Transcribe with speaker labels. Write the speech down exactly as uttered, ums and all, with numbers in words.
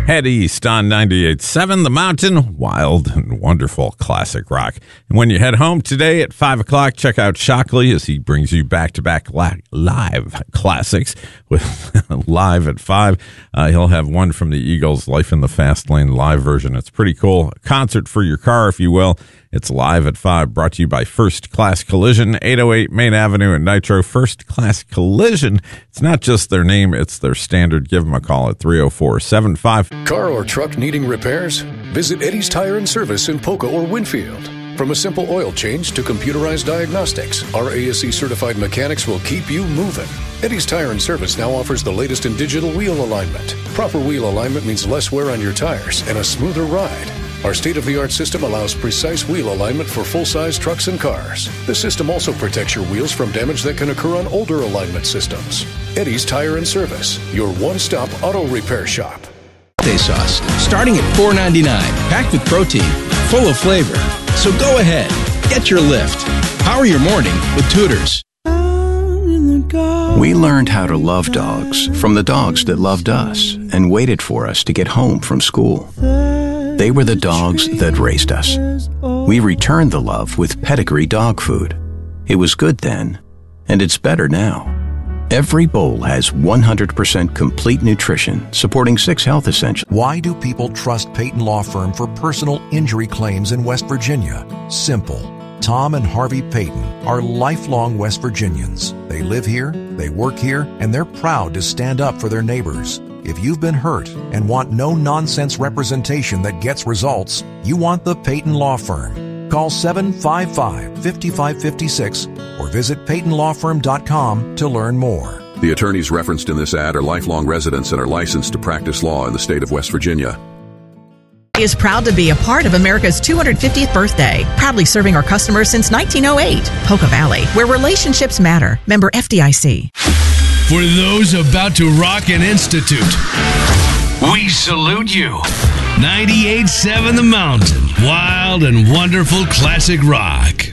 Speaker 1: Head east on ninety-eight point seven The Mountain, wild and wonderful classic rock. And when you head home today at five o'clock, check out Shockley as he brings you back-to-back li- live classics with live at five. Uh, he'll have one from the Eagles' Life in the Fast Lane live version. It's pretty cool. A concert for your car, if you will. It's live at five, brought to you by First Class Collision, eight oh eight Main Avenue in Nitro. First Class Collision. It's not just their name, it's their standard. Give them a call at three oh four, seven five.
Speaker 2: Car or truck needing repairs? Visit Eddie's Tire and Service in Poca or Winfield. From a simple oil change to computerized diagnostics, our A S E-certified mechanics will keep you moving. Eddie's Tire and Service now offers the latest in digital wheel alignment. Proper wheel alignment means less wear on your tires and a smoother ride. Our state-of-the-art system allows precise wheel alignment for full-size trucks and cars. The system also protects your wheels from damage that can occur on older alignment systems. Eddie's Tire and Service, your one-stop auto repair shop.
Speaker 3: Day sauce, starting at four ninety-nine, packed with protein, full of flavor. So go ahead, get your lift. Power your morning with Tutors.
Speaker 4: We learned how to love dogs from the dogs that loved us and waited for us to get home from school. They were the dogs that raised us. We returned the love with Pedigree dog food. It was good then, and it's better now. Every bowl has one hundred percent complete nutrition, supporting six health essentials.
Speaker 5: Why do people trust Peyton Law Firm for personal injury claims in West Virginia? Simple. Tom and Harvey Peyton are lifelong West Virginians. They live here, they work here, and they're proud to stand up for their neighbors. If you've been hurt and want no-nonsense representation that gets results, you want the Peyton Law Firm. Call seven five five, five five five six or visit peyton law firm dot com to learn more.
Speaker 6: The attorneys referenced in this ad are lifelong residents and are licensed to practice law in the state of West Virginia.
Speaker 7: Is proud to be a part of America's two hundred fiftieth birthday, proudly serving our customers since nineteen oh eight. Poca Valley, where relationships matter. Member F D I C.
Speaker 8: For those about to rock an institute, we salute you. ninety-eight point seven The Mountain, wild and wonderful classic rock.